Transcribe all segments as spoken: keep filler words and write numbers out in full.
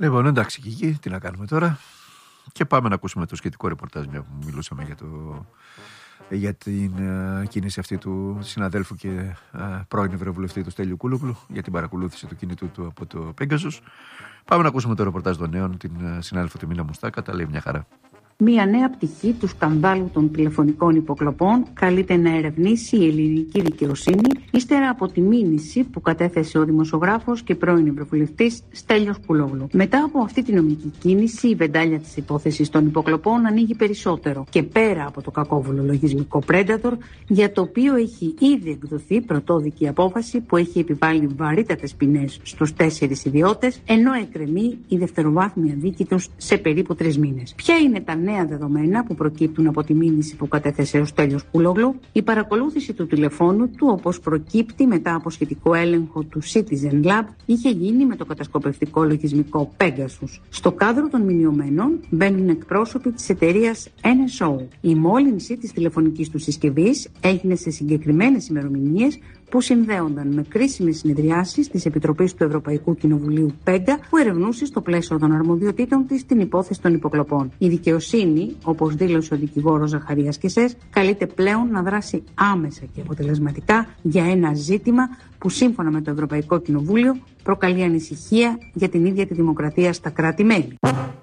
Λοιπόν, εντάξει, Κική, τι να κάνουμε τώρα. Και πάμε να ακούσουμε το σχετικό ρεπορτάζ, μια που μιλούσαμε για, το, για την uh, κίνηση αυτή του συναδέλφου και uh, πρώην ευρωβουλευτή του Στέλιου Κούλογλου για την παρακολούθηση του κινητού του από το Pegasus. Πάμε να ακούσουμε το ρεπορτάζ των νέων, την uh, συνάδελφο τη Μίνα Μουστάκα, τα λέει μια χαρά. Μία νέα πτυχή του σκανδάλου των τηλεφωνικών υποκλοπών καλείται να ερευνήσει η ελληνική δικαιοσύνη ύστερα από τη μήνυση που κατέθεσε ο δημοσιογράφος και πρώην ευρωβουλευτής Στέλιος Κούλογλου. Μετά από αυτή τη νομική κίνηση, η βεντάλια της υπόθεσης των υποκλοπών ανοίγει περισσότερο και πέρα από το κακόβουλο λογισμικό Predator, για το οποίο έχει ήδη εκδοθεί πρωτόδικη απόφαση που έχει επιβάλει βαρύτατες ποινές στους τέσσερις ιδιώτες, ενώ εκκρεμεί η δευτεροβάθμια δίκη τους σε περίπου τρεις μήνες. Ποια είναι τα νέα νέα δεδομένα που προκύπτουν από τη μήνυση που κατέθεσε ο Στέλιος Κούλογλου, η παρακολούθηση του τηλεφώνου του, όπως προκύπτει μετά από σχετικό έλεγχο του Citizen Lab, είχε γίνει με το κατασκοπευτικό λογισμικό Pegasus. Στο κάδρο των μηνυωμένων μπαίνουν εκπρόσωποι της εταιρείας εν ες ο. Η μόλυνση της τηλεφωνικής του συσκευής έγινε σε συγκεκριμένες ημερομηνίες που συνδέονταν με κρίσιμες συνεδριάσεις της Επιτροπής του Ευρωπαϊκού Κοινοβουλίου ΠΕΓΚΑ, που ερευνούσε στο πλαίσιο των αρμοδιοτήτων της την υπόθεση των υποκλοπών. Η δικαιοσύνη, όπως δήλωσε ο δικηγόρος Ζαχαρίας Κεσές, καλείται πλέον να δράσει άμεσα και αποτελεσματικά για ένα ζήτημα που σύμφωνα με το Ευρωπαϊκό Κοινοβούλιο προκαλεί ανησυχία για την ίδια τη δημοκρατία στα κράτη-μέλη.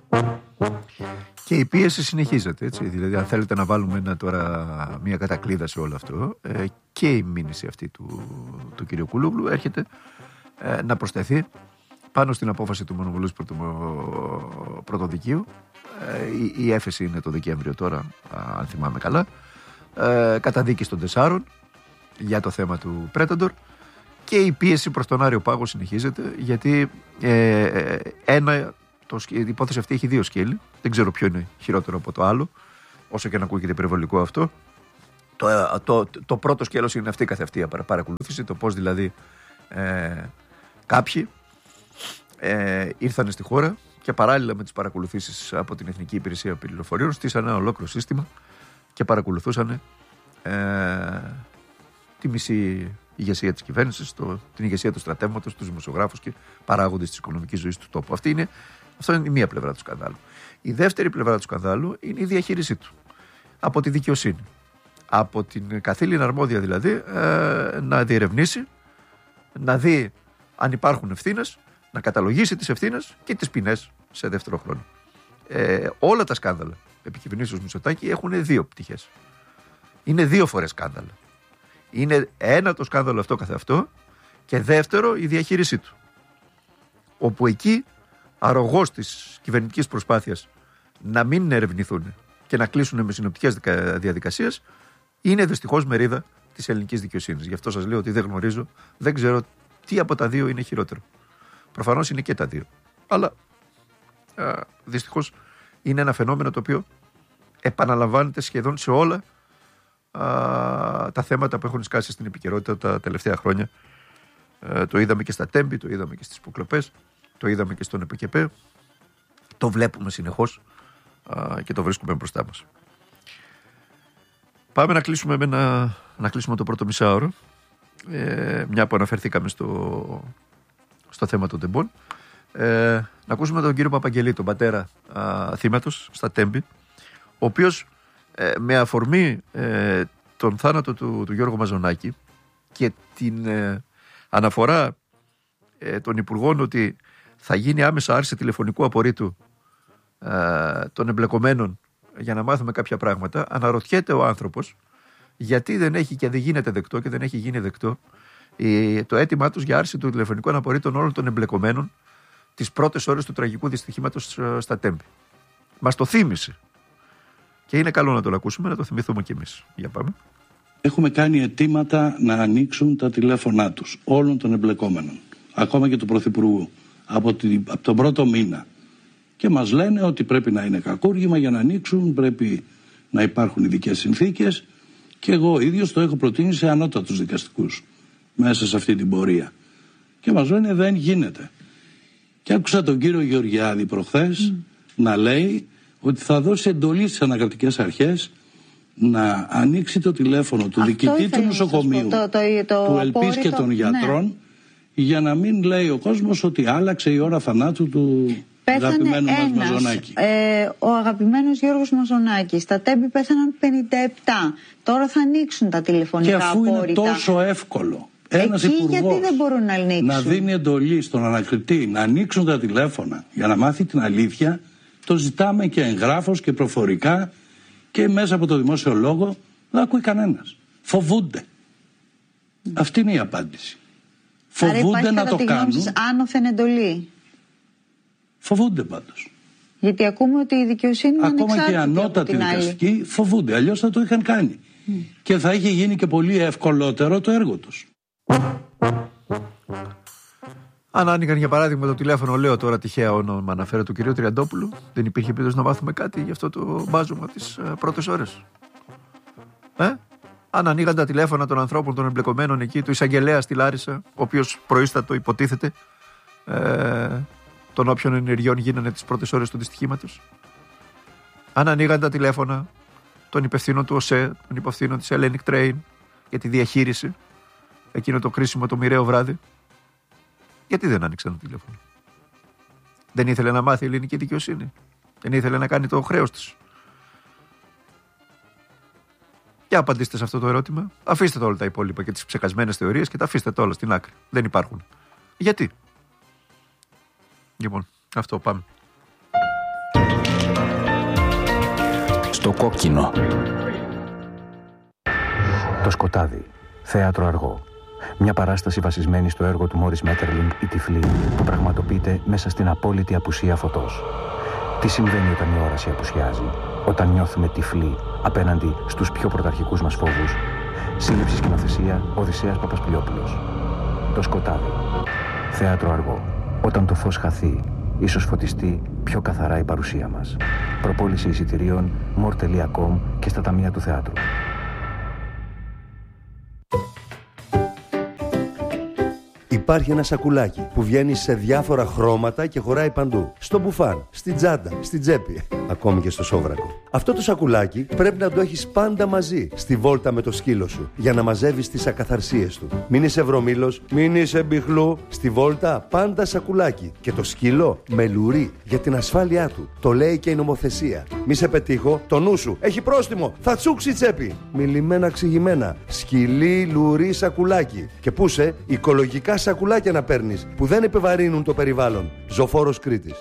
Και η πίεση συνεχίζεται, έτσι. Δηλαδή, αν θέλετε να βάλουμε ένα, τώρα μια κατακλείδα σε όλο αυτό, ε, και η μήνυση αυτή του, του κ. Κούλογλου έρχεται ε, να προσθεθεί πάνω στην απόφαση του Μονοβουλίου Πρωτοδικείου. Ε, η, η έφεση είναι το Δεκέμβριο τώρα, αν θυμάμαι καλά. Ε, καταδίκη των τεσσάρων για το θέμα του Predator. Και η πίεση προς τον Άριο Πάγο συνεχίζεται, γιατί ε, ε, ένα... Το, η υπόθεση αυτή έχει δύο σκέλη. Δεν ξέρω ποιο είναι χειρότερο από το άλλο, όσο και να ακούγεται υπερβολικό αυτό. Το, το, το, το πρώτο σκέλος είναι αυτή καθ' αυτή η παρακολούθηση. Το πώς δηλαδή ε, κάποιοι ε, ήρθαν στη χώρα και παράλληλα με τις παρακολουθήσεις από την Εθνική Υπηρεσία Πληροφοριών στήσαν ένα ολόκληρο σύστημα και παρακολουθούσαν ε, τη μισή ηγεσία της κυβέρνησης, το, την ηγεσία του στρατεύματος, τους δημοσιογράφους και παράγοντες της οικονομικής ζωής του τόπου. Αυτή είναι, αυτό είναι η μία πλευρά του σκανδάλου. Η δεύτερη πλευρά του σκανδάλου είναι η διαχείρισή του από τη δικαιοσύνη. Από την καθήλυνα αρμόδια δηλαδή ε, να διερευνήσει, να δει αν υπάρχουν ευθύνες, να καταλογίσει τις ευθύνες και τις ποινές σε δεύτερο χρόνο. Ε, όλα τα σκάνδαλα επί κυβερνήσεως Μητσοτάκη έχουν δύο πτυχές. Είναι δύο φορές σκάνδαλα. Είναι ένα το σκάνδαλο αυτό καθεαυτό και δεύτερο η διαχείρισή του. Όπου εκεί αρρωγός της κυβερνητικής προσπάθειας να μην ερευνηθούν και να κλείσουν με συνοπτικές διαδικασίες είναι δυστυχώς μερίδα της ελληνικής δικαιοσύνης. Γι' αυτό σας λέω ότι δεν γνωρίζω, δεν ξέρω τι από τα δύο είναι χειρότερο. Προφανώς είναι και τα δύο. Αλλά α, δυστυχώς είναι ένα φαινόμενο το οποίο επαναλαμβάνεται σχεδόν σε όλα α, τα θέματα που έχουν σκάσει στην επικαιρότητα τα τελευταία χρόνια. Ε, το είδαμε και στα Τέμπη, το είδαμε και στις υποκλοπές, το είδαμε και στον ΕΠΚΕΠΕ. Το βλέπουμε συνεχώς α, και το βρίσκουμε μπροστά μας. Πάμε να κλείσουμε, με ένα, να κλείσουμε το πρώτο μισάωρο, ε, μια που αναφερθήκαμε στο, στο θέμα των τεμπών. Ε, να ακούσουμε τον κύριο Παπαγγελή, τον πατέρα α, θύματος στα Τέμπη, ο οποίος ε, με αφορμή ε, τον θάνατο του, του Γιώργου Μαζονάκη και την ε, αναφορά ε, των υπουργών ότι θα γίνει άμεσα άρση τηλεφωνικού απορρίτου ε, των εμπλεκομένων για να μάθουμε κάποια πράγματα, αναρωτιέται ο άνθρωπος γιατί δεν έχει και δεν γίνεται δεκτό και δεν έχει γίνει δεκτό ε, το αίτημά τους για άρση του τηλεφωνικού απορρίτων όλων των εμπλεκομένων τις πρώτες ώρες του τραγικού δυστυχήματος ε, στα Τέμπη. Μας το θύμισε. Και είναι καλό να το ακούσουμε, να το θυμηθούμε κι εμείς. Για πάμε. Έχουμε κάνει αιτήματα να ανοίξουν τα τηλέφωνά τους όλων των εμπλεκόμενων, ακόμα και του Πρωθυπουργού, από, την, από τον πρώτο μήνα. Και μας λένε ότι πρέπει να είναι κακούργημα για να ανοίξουν, πρέπει να υπάρχουν ειδικές συνθήκες και εγώ ίδιος το έχω προτείνει σε ανώτατους δικαστικούς μέσα σε αυτή την πορεία. Και μας λένε δεν γίνεται. Και άκουσα τον κύριο Γεωργιάδη προχθές mm. να λέει ότι θα δώσει εντολή στις ανακρατικές αρχές να ανοίξει το τηλέφωνο του διοικητή του νοσοκομείου, το, το, το, του ΕΛΠΙΣ και των γιατρών, ναι, για να μην λέει ο κόσμος ότι άλλαξε η ώρα θανάτου του πέθανε ένας, ε, ο αγαπημένος Γιώργος Μαζονάκης. Στα Τέμπη πέθαναν πενήντα επτά. Τώρα θα ανοίξουν τα τηλεφωνικά απόρριτα. Και αφού απόρριτα. είναι τόσο εύκολο ένας Εκεί υπουργός γιατί δεν μπορούν να ανοίξουν. να δίνει εντολή στον ανακριτή να ανοίξουν τα τηλέφωνα για να μάθει την αλήθεια, το ζητάμε και εγγράφως και προφορικά και μέσα από το δημόσιο λόγο, δεν ακούει κανένας. Φοβούνται. Mm. Αυτή είναι η απάντηση. Φοβούνται να το κάνουν. Σας, άνωθεν εντολή. Φοβούνται πάντως. Γιατί ακούμε ότι η δικαιοσύνη είναι ανεξάρτητη. Ακόμα και οι ανώτατοι δικαστικοί φοβούνται. Αλλιώς θα το είχαν κάνει. Mm. Και θα είχε γίνει και πολύ ευκολότερο το έργο τους. Αν άνοιγαν για παράδειγμα το τηλέφωνο, λέω τώρα τυχαία όνομα αναφέρω του κυρίου Τριαντόπουλου, δεν υπήρχε περίπτωση να μάθουμε κάτι για αυτό το μπάζωμα τις uh, πρώτες ώρες. Ε? Αν ανοίγαν τα τηλέφωνα των ανθρώπων των εμπλεκομένων εκεί, του εισαγγελέα στη Λάρισα, ο οποίος προείστατο υποτίθεται ε, των όποιων ενεργειών γίνανε τις πρώτες ώρες του δυστυχήματος. Αν ανοίγαν τα τηλέφωνα των υπευθύνων του ΟΣΕ, των υπευθύνων της Hellenic Train για τη διαχείριση, εκείνο το κρίσιμο το μοιραίο βράδυ, γιατί δεν άνοιξαν το τηλέφωνο? Δεν ήθελε να μάθει η ελληνική δικαιοσύνη? Δεν ήθελε να κάνει το χρέος της? Για απαντήστε σε αυτό το ερώτημα. Αφήστε όλα τα υπόλοιπα και τις ψεκασμένες θεωρίες και τα αφήστε τα όλα στην άκρη. Δεν υπάρχουν. Γιατί? Λοιπόν, αυτό πάμε. Στο κόκκινο. Το σκοτάδι. Θέατρο αργό. Μια παράσταση βασισμένη στο έργο του Μόρις Μέττερλινγκ «Η Τυφλή» που πραγματοποιείται μέσα στην απόλυτη απουσία φωτός. Τι συμβαίνει όταν η όραση απουσιάζει, όταν νιώθουμε τυφλοί απέναντι στους πιο πρωταρχικούς μας φόβους? Σύλληψη σκηνοθεσία Οδυσσέας Παπασπηλιόπουλος. Το σκοτάδι. Θέατρο αργό. Όταν το φως χαθεί, ίσως φωτιστεί πιο καθαρά η παρουσία μας. Προπόληση εισιτηρίων μορ τελεία κομ και στα ταμεία του θεάτρου. Υπάρχει ένα σακουλάκι που βγαίνει σε διάφορα χρώματα και χωράει παντού. Στο μπουφάν, στην τσάντα, στην τσέπη, ακόμη και στο σόβρακο. Αυτό το σακουλάκι πρέπει να το έχεις πάντα μαζί στη βόλτα με το σκύλο σου για να μαζεύεις τις ακαθαρσίες του. Μην είσαι βρωμήλος, μην είσαι μπιχλού. Στη βόλτα πάντα σακουλάκι. Και το σκύλο με λουρί για την ασφάλειά του. Το λέει και η νομοθεσία. Μη σε πετύχω, το νου σου έχει πρόστιμο. Θα τσούξει τσέπη. Μιλημένα ξηγημένα. Σκυλί, λουρί, σακουλάκι. Και πούσε οικολογικά σακουλάκια να παίρνεις που δεν επιβαρύνουν το περιβάλλον. Ζωφόρος Κρήτης.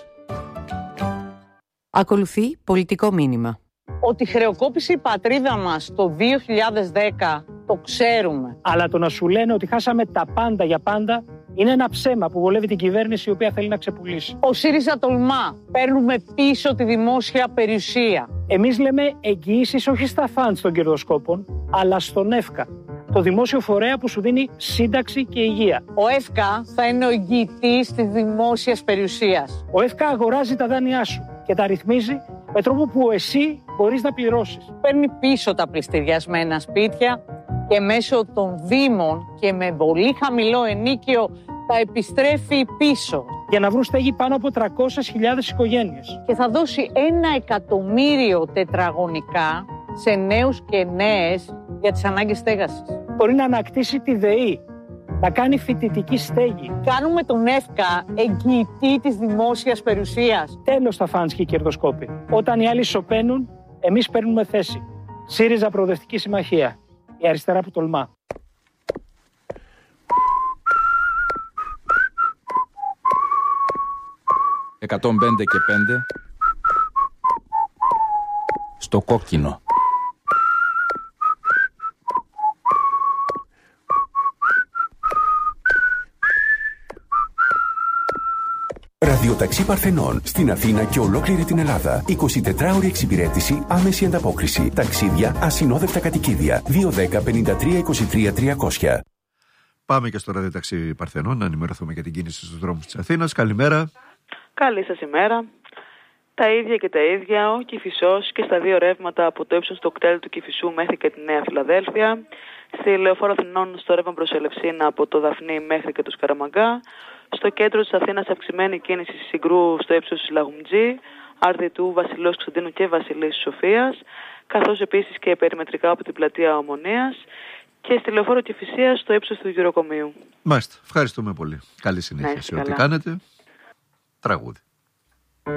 Ακολουθεί πολιτικό μήνυμα. Ότι χρεοκόπησε η πατρίδα μας το δύο χιλιάδες δέκα το ξέρουμε. Αλλά το να σου λένε ότι χάσαμε τα πάντα για πάντα είναι ένα ψέμα που βολεύει την κυβέρνηση η οποία θέλει να ξεπουλήσει. Ο ΣΥΡΙΖΑ τολμά. Παίρνουμε πίσω τη δημόσια περιουσία. Εμείς λέμε εγγυήσεις όχι στα φαντς των κερδοσκόπων, αλλά στον ΕΦΚΑ. Το δημόσιο φορέα που σου δίνει σύνταξη και υγεία. Ο ΕΦΚΑ θα είναι ο εγγυητής της δημόσιας περιουσίας. Ο ΕΦΚΑ αγοράζει τα δάνειά σου και τα ρυθμίζει με τρόπο που εσύ μπορείς να πληρώσεις. Παίρνει πίσω τα πληστηριασμένα σπίτια και μέσω των δήμων και με πολύ χαμηλό ενίκιο τα επιστρέφει πίσω. Για να βρουν στέγη πάνω από τριακόσιες χιλιάδες οικογένειες. Και θα δώσει ένα εκατομμύριο τετραγωνικά σε νέους και νέες για τις ανάγκες στέγασης. Μπορεί να ανακτήσει τη ΔΕΗ, να κάνει φοιτητική στέγη. Κάνουμε τον ΕΦΚΑ εγγυητή της δημόσιας περιουσίας. Τέλος στα φαντς και οι κερδοσκόποι. Όταν οι άλλοι σωπαίνουν, εμείς παίρνουμε θέση. ΣΥΡΙΖΑ Προοδευτική Συμμαχία. Η αριστερά που τολμά. εκατόν πέντε και πέντε στο κόκκινο. Ραδιοταξί Παρθενών στην Αθήνα και ολόκληρη την Ελλάδα. εικοσιτετράωρη εξυπηρέτηση, άμεση ανταπόκριση. Ταξίδια, ασυνόδευτα κατοικίδια. δύο ένα μηδέν πέντε τρία είκοσι τρία τριακόσια. Πάμε και στο ραδιοταξί Παρθενών να ενημερωθούμε για την κίνηση στους δρόμους της Αθήνας. Καλημέρα. Καλή σας ημέρα. Τα ίδια και τα ίδια, ο Κηφισός και στα δύο ρεύματα από το ύψος του κτέλ του Κηφισού μέχρι και τη Νέα Φιλαδέλφια. Στη Λεωφόρο Αθηνών στο ρεύμα προς Ελευσίνα από το Δαφνί μέχρι και το Σκαραμαγκά. Στο κέντρο της Αθήνας αυξημένη κίνηση Συγκρού στο ύψος της Λαγουμτζή, Αρδιτού, Βασιλέως Κωνσταντίνου και Βασιλής Σοφίας, καθώς επίσης και περιμετρικά από την πλατεία Ομονίας και στη Λεωφόρο Κηφισίας στο ύψος του Γεροκομείου. Μάλιστα, ευχαριστούμε πολύ. Καλή συνέχεια σε ό,τι κάνετε. Τραγούδι.